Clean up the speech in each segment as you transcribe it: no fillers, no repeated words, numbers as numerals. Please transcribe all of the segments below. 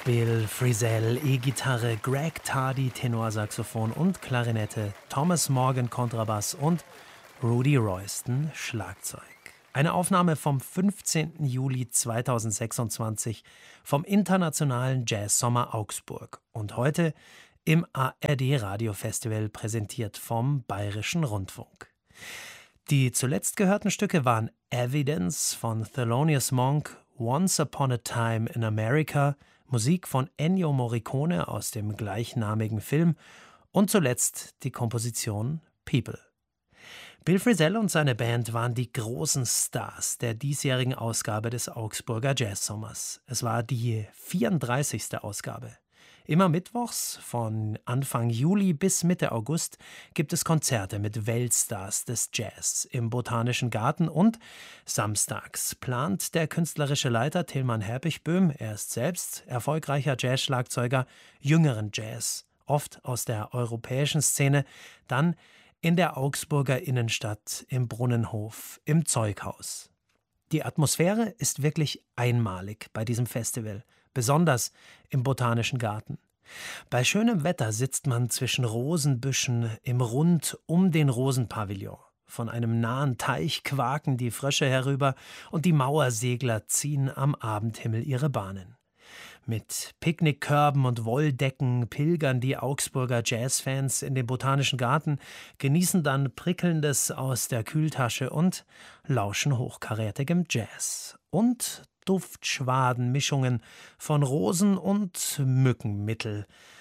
Bill Frisell, E-Gitarre, Greg Tardy, Tenorsaxophon und Klarinette, Thomas Morgan, Kontrabass und Rudy Royston, Schlagzeug. Eine Aufnahme vom 15. Juli 2026 vom Internationalen Jazzsommer Augsburg und heute im ARD-Radiofestival präsentiert vom Bayerischen Rundfunk. Die zuletzt gehörten Stücke waren Evidence von Thelonious Monk, Once Upon a Time in America, Musik von Ennio Morricone aus dem gleichnamigen Film und zuletzt die Komposition People. Bill Frisell und seine Band waren die großen Stars der diesjährigen Ausgabe des Augsburger Jazzsommers. Es war die 34. Ausgabe. Immer mittwochs von Anfang Juli bis Mitte August gibt es Konzerte mit Weltstars des Jazz im Botanischen Garten und samstags plant der künstlerische Leiter Tilman Herpichböhm, er ist selbst erfolgreicher Jazzschlagzeuger, jüngeren Jazz, oft aus der europäischen Szene, dann in der Augsburger Innenstadt, im Brunnenhof, im Zeughaus. Die Atmosphäre ist wirklich einmalig bei diesem Festival, besonders im Botanischen Garten. Bei schönem Wetter sitzt man zwischen Rosenbüschen im Rund um den Rosenpavillon. Von einem nahen Teich quaken die Frösche herüber und die Mauersegler ziehen am Abendhimmel ihre Bahnen. Mit Picknickkörben und Wolldecken pilgern die Augsburger Jazzfans in den Botanischen Garten, genießen dann Prickelndes aus der Kühltasche und lauschen hochkarätigem Jazz. Und Duftschwadenmischungen von Rosen- und Mückenmittel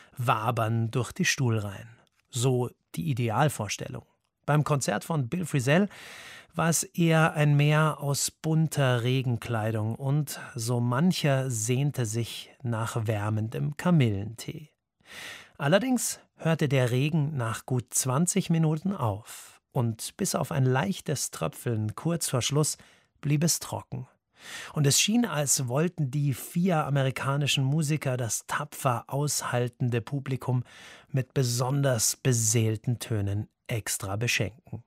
wabern durch die Stuhlreihen. So die Idealvorstellung. Beim Konzert von Bill Frisell war es eher ein Meer aus bunter Regenkleidung und so mancher sehnte sich nach wärmendem Kamillentee. Allerdings hörte der Regen nach gut 20 Minuten auf und bis auf ein leichtes Tröpfeln kurz vor Schluss blieb es trocken. Und es schien, als wollten die 4 amerikanischen Musiker das tapfer aushaltende Publikum mit besonders beseelten Tönen extra beschenken.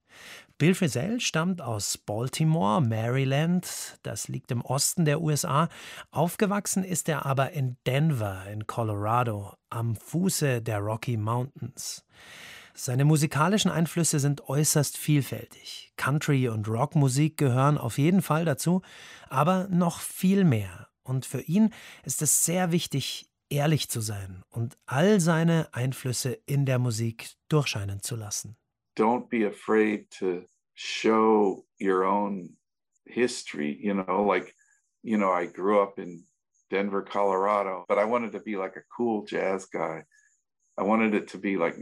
Bill Frisell stammt aus Baltimore, Maryland, das liegt im Osten der USA. Aufgewachsen ist er aber in Denver in Colorado, am Fuße der Rocky Mountains. Seine musikalischen Einflüsse sind äußerst vielfältig. Country- und Rockmusik gehören auf jeden Fall dazu, aber noch viel mehr. Und für ihn ist es sehr wichtig, ehrlich zu sein und all seine Einflüsse in der Musik durchscheinen zu lassen. Don't be afraid to show your own history, I grew up in Denver, Colorado, but I wanted to be like a cool jazz guy. I wanted it to be like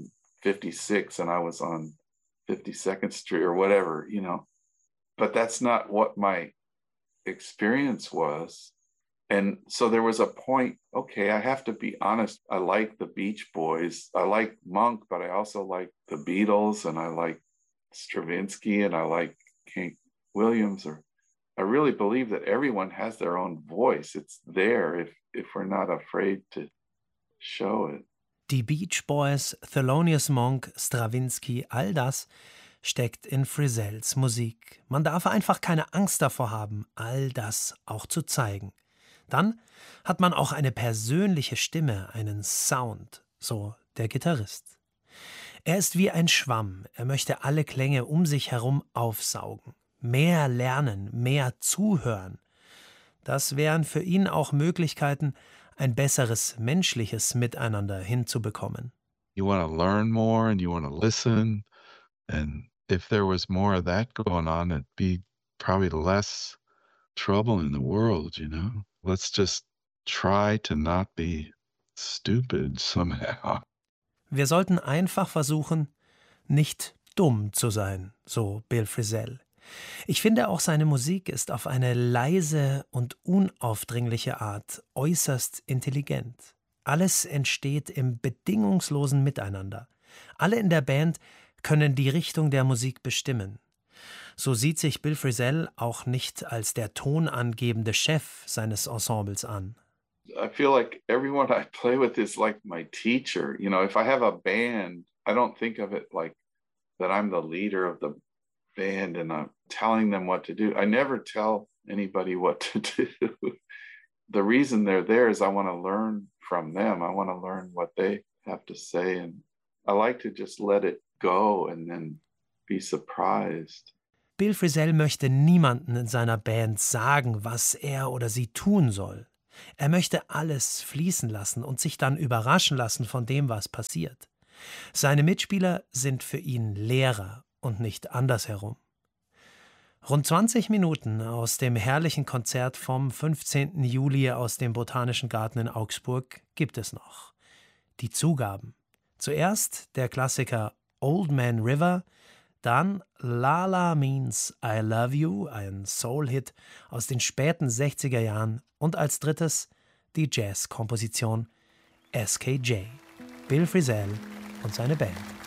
1956 and I was on 52nd Street or whatever, but that's not what my experience was. And so there was a point, okay, I have to be honest. I like the Beach Boys. I like Monk, but I also like the Beatles and I like Stravinsky and I like King Williams. I really believe that everyone has their own voice. It's there if we're not afraid to show it. Die Beach Boys, Thelonious Monk, Stravinsky, all das steckt in Frisells Musik. Man darf einfach keine Angst davor haben, all das auch zu zeigen. Dann hat man auch eine persönliche Stimme, einen Sound, so der Gitarrist. Er ist wie ein Schwamm, er möchte alle Klänge um sich herum aufsaugen. Mehr lernen, mehr zuhören. Das wären für ihn auch Möglichkeiten, ein besseres menschliches Miteinander hinzubekommen. You want to learn more and you want to listen. And if there was more of that going on, it'd be probably less trouble in the world, Let's just try to not be stupid somehow. Wir sollten einfach versuchen, nicht dumm zu sein, so Bill Frisell. Ich finde auch seine Musik ist auf eine leise und unaufdringliche Art äußerst intelligent. Alles entsteht im bedingungslosen Miteinander. Alle in der Band können die Richtung der Musik bestimmen. So sieht sich Bill Frisell auch nicht als der tonangebende Chef seines Ensembles an. I feel like everyone I play with is like my teacher. If I have a band, I don't think of it like that I'm the leader of the band and I'm telling them what to do. I never tell anybody what to do. the reason they're there is I want to learn from them. I want to learn what they have to say. And I like to just let it go and then be surprised. Bill Frisell möchte niemanden in seiner Band sagen, was er oder sie tun soll. Er möchte alles fließen lassen und sich dann überraschen lassen von dem, was passiert. Seine Mitspieler sind für ihn Lehrer und nicht andersherum. Rund 20 Minuten aus dem herrlichen Konzert vom 15. Juli aus dem Botanischen Garten in Augsburg gibt es noch. Die Zugaben. Zuerst der Klassiker Old Man River, dann Lala Means I Love You, ein Soul-Hit aus den späten 60er Jahren und als drittes die Jazz-Komposition SKJ, Bill Frisell und seine Band.